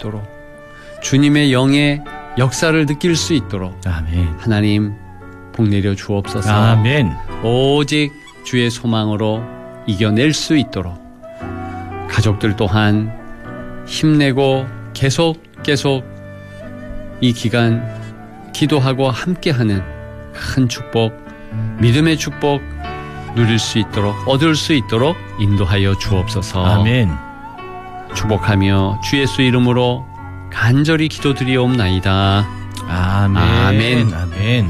있도록 주님의 영의 역사를 느낄 수 있도록 아멘. 하나님 복 내려 주옵소서. 아멘. 오직 주의 소망으로 이겨낼 수 있도록 가족들 또한 힘내고 계속 이 기간 기도하고 함께하는 큰 축복, 믿음의 축복 누릴 수 있도록 얻을 수 있도록 인도하여 주옵소서. 아멘. 축복하며 주 예수 이름으로 간절히 기도드리옵나이다. 아멘. 아멘. 아멘.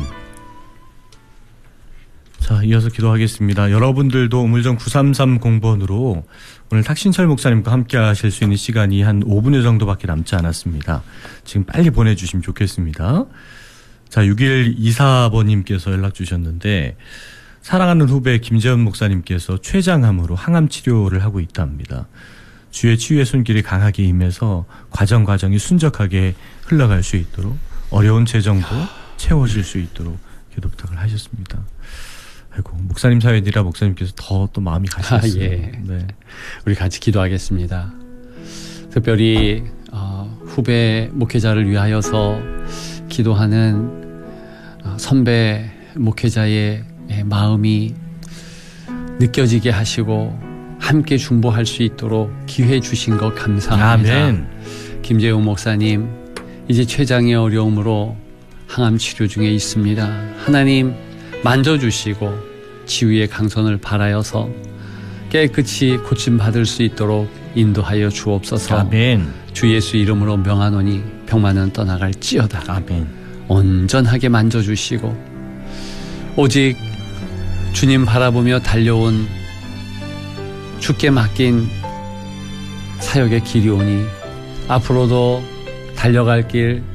자, 이어서 기도하겠습니다. 여러분들도 우물정 9330번으로 오늘 탁신철 목사님과 함께 하실 수 있는 시간이 한 5분여 정도밖에 남지 않았습니다. 지금 빨리 보내주시면 좋겠습니다. 자, 6124번님께서 연락 주셨는데 사랑하는 후배 김재현 목사님께서 췌장암으로 항암 치료를 하고 있답니다. 주의 치유의 손길이 강하게 임해서 과정이 순적하게 흘러갈 수 있도록 어려운 재정도 채워질 수 있도록 기도 부탁을 하셨습니다. 아이고, 목사님 사연이라 목사님께서 더 또 마음이 가셨어요. 예. 네. 우리 같이 기도하겠습니다. 특별히 후배 목회자를 위하여서 기도하는 선배 목회자의 마음이 느껴지게 하시고 함께 중보할 수 있도록 기회 주신 것 감사합니다. 아멘. 김재훈 목사님 이제 췌장의 어려움으로 항암 치료 중에 있습니다. 하나님 만져주시고 치유의 강선을 바라여서 깨끗이 고침받을 수 있도록 인도하여 주옵소서. 아멘. 주 예수 이름으로 명하노니 병만은 떠나갈지어다. 아멘. 온전하게 만져주시고 오직 주님 바라보며 달려온 주께 맡긴 사역의 길이 오니 앞으로도 달려갈 길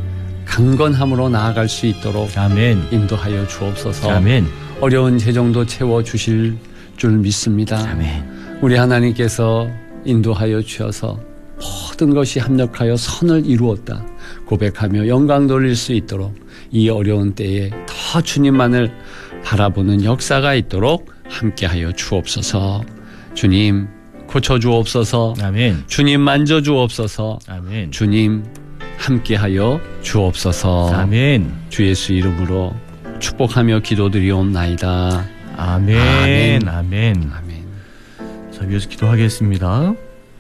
강건함으로 나아갈 수 있도록 아멘. 인도하여 주옵소서. 아멘. 어려운 재정도 채워주실 줄 믿습니다. 아멘. 우리 하나님께서 인도하여 주셔서 모든 것이 합력하여 선을 이루었다 고백하며 영광 돌릴 수 있도록 이 어려운 때에 더 주님만을 바라보는 역사가 있도록 함께하여 주옵소서. 주님 고쳐주옵소서. 아멘. 주님 만져주옵소서. 아멘. 주님 함께하여 주옵소서. 아멘. 주 예수 이름으로 축복하며 기도드리옵나이다. 아멘. 아멘. 아멘. 아멘. 자, 이어서 기도하겠습니다.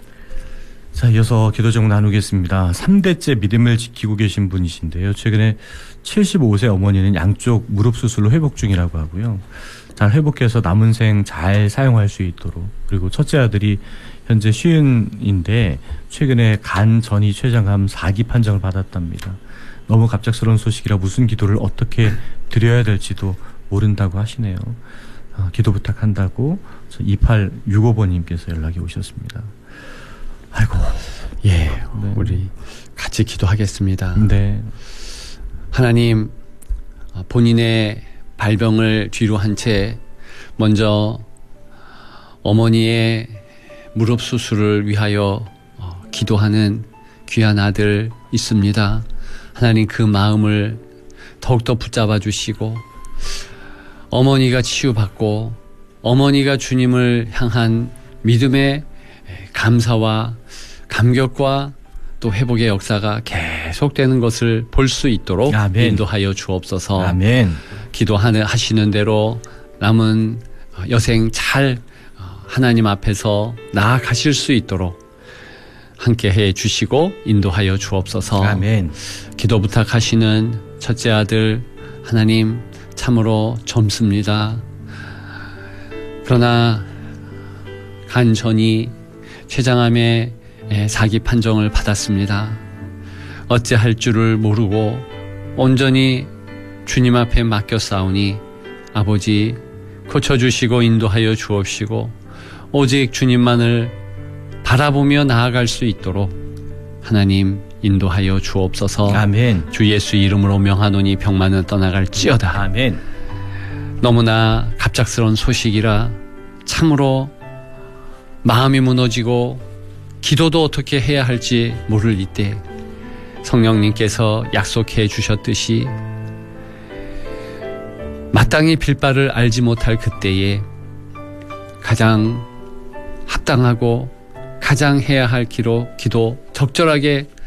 자, 이어서 기도 제목 나누겠습니다. 3대째 믿음을 지키고 계신 분이신데요. 최근에 75세 어머니는 양쪽 무릎 수술로 회복 중이라고 하고요. 잘 회복해서 남은 생 잘 사용할 수 있도록, 그리고 첫째 아들이 현재 쉬운인데 최근에 간 전이 췌장암 4기 판정을 받았답니다. 너무 갑작스러운 소식이라 무슨 기도를 어떻게 드려야 될지도 모른다고 하시네요. 기도 부탁한다고 2865번님께서 연락이 오셨습니다. 아이고. 예, 네. 우리 같이 기도하겠습니다. 네. 하나님, 본인의 발병을 뒤로 한 채 먼저 어머니의 무릎 수술을 위하여 기도하는 귀한 아들 있습니다. 하나님 그 마음을 더욱더 붙잡아 주시고 어머니가 치유받고 어머니가 주님을 향한 믿음의 감사와 감격과 또 회복의 역사가 계속되는 것을 볼 수 있도록 아멘. 인도하여 주옵소서. 아멘. 기도하시는 대로 남은 여생 잘 하나님 앞에서 나아가실 수 있도록 함께 해 주시고 인도하여 주옵소서. 아멘. 기도 부탁하시는 첫째 아들 하나님 참으로 젊습니다. 그러나 간전이 췌장암의 4기 판정을 받았습니다. 어찌할 줄을 모르고 온전히 주님 앞에 맡겨 싸우니 아버지 고쳐주시고 인도하여 주옵시고 오직 주님만을 바라보며 나아갈 수 있도록 하나님 인도하여 주옵소서. 아멘. 주 예수 이름으로 명하노니 병만은 떠나갈지어다. 아멘. 너무나 갑작스러운 소식이라 참으로 마음이 무너지고 기도도 어떻게 해야 할지 모를 이때 성령님께서 약속해 주셨듯이 마땅히 빌 바를 알지 못할 그때에 가장 합당하고 가장 해야 할 기도 적절하게